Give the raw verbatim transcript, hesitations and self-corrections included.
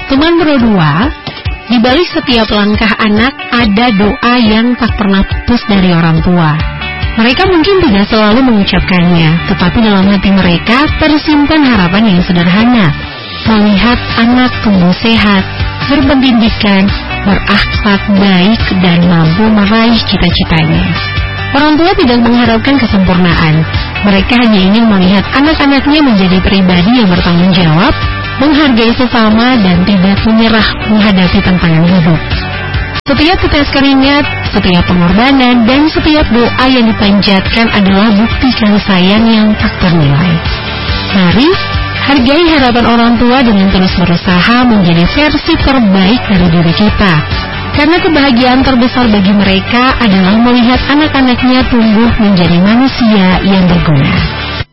Teman Bro dua, di balik setiap langkah anak ada doa yang tak pernah putus dari orang tua. Mereka mungkin tidak selalu mengucapkannya, tetapi dalam hati mereka tersimpan harapan yang sederhana. Melihat anak tumbuh sehat, berpendidikan, berakhlak baik, dan mampu meraih cita-citanya. Orang tua tidak mengharapkan kesempurnaan. Mereka hanya ingin melihat anak-anaknya menjadi pribadi yang bertanggung jawab, menghargai sesama, dan tidak menyerah menghadapi tantangan hidup. Setiap tetes keringat, setiap pengorbanan, dan setiap doa yang dipanjatkan adalah bukti kasih sayang yang tak ternilai. Mari hargai harapan orang tua dengan terus berusaha menjadi versi terbaik dari diri kita. Karena kebahagiaan terbesar bagi mereka adalah melihat anak-anaknya tumbuh menjadi manusia yang berguna.